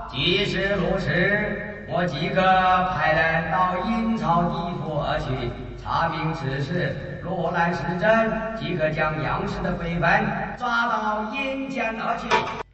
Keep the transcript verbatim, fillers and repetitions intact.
既是如此，我即刻派人到阴曹地府而去，查明此事。若然是真，即可将杨氏的鬼魂抓到阴间而去。